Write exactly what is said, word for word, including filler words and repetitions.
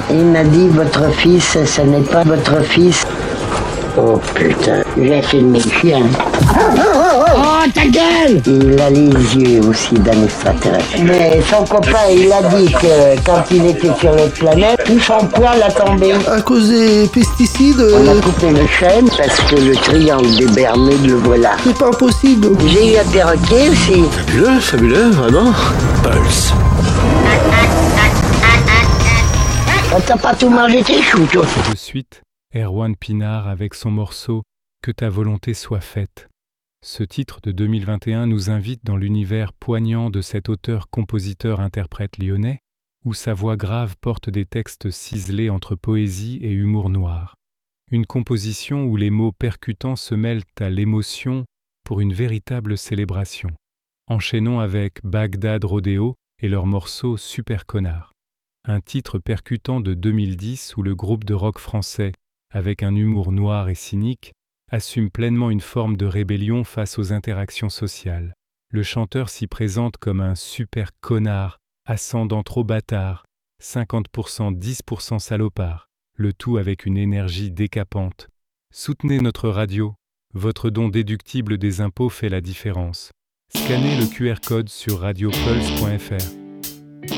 Il m'a dit, votre fils, ce n'est pas votre fils. Oh putain, j'ai filmé le chien. Oh ta gueule! Il a les yeux aussi d'un extraterrestre. Mais son copain, il a dit que quand il était sur l'autre planète, tout son poil a tombé. À cause des pesticides. On euh, a coupé le chêne parce que le triangle des Bermudes, le voilà. C'est pas possible. J'ai eu un perroquet aussi. Fabuleux, fabuleux, vraiment. Pulse. Oh, t'as pas tout mangé tes choux, toi. De suite, Erwan Pinard avec son morceau « Que ta volonté soit faite ». Ce titre de deux mille vingt et un nous invite dans l'univers poignant de cet auteur-compositeur-interprète lyonnais, où sa voix grave porte des textes ciselés entre poésie et humour noir. Une composition où les mots percutants se mêlent à l'émotion pour une véritable célébration. Enchaînons avec Bagdad Rodeo et leur morceau Super Connard. Un titre percutant de deux mille dix où le groupe de rock français, avec un humour noir et cynique, assume pleinement une forme de rébellion face aux interactions sociales. Le chanteur s'y présente comme un super connard, ascendant trop bâtard, cinquante pour cent dix pour cent salopard, le tout avec une énergie décapante. Soutenez notre radio, votre don déductible des impôts fait la différence. Scannez le Q R code sur radio pulse point f r.